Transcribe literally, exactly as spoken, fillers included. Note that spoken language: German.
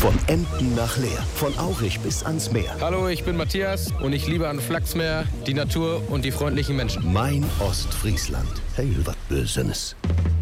Von Emden nach Leer, von Aurich bis ans Meer. Hallo, ich bin Matthias und ich liebe an Flachsmeer die Natur und die freundlichen Menschen. Mein Ostfriesland. Hey, was Bösenes.